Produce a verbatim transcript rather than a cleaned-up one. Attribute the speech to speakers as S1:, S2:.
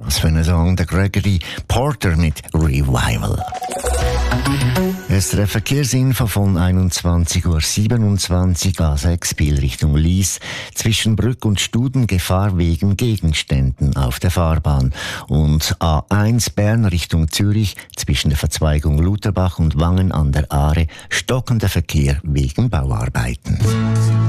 S1: Was für ein Song, der Gregory Porter mit Revival. Es ist eine Verkehrsinfo von einundzwanzig Uhr siebenundzwanzig A sechs Biel Richtung Lies. Zwischen Brück und Studen Gefahr wegen Gegenständen auf der Fahrbahn. Und A eins Bern Richtung Zürich zwischen der Verzweigung Lutherbach und Wangen an der Aare stockender Verkehr wegen Bauarbeiten.